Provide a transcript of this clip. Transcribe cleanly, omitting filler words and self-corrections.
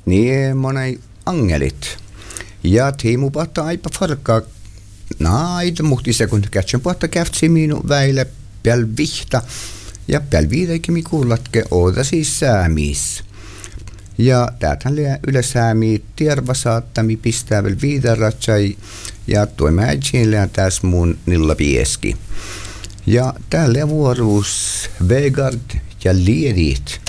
Niin monai angelit. Ja tiimu patta aipa farkkaa. Naita muhti se, kun kätsän patta käftsi minu väile päl vihta. Ja päl viidekin mi kuulatke oota siis säämis. Ja täältä liian ylesäämi tierva saattami pistää vielä viidaratsai. Ja tuo mäitsin liian tässä mun nilla pieski. Ja täällä vuorous Vegard ja Lierit.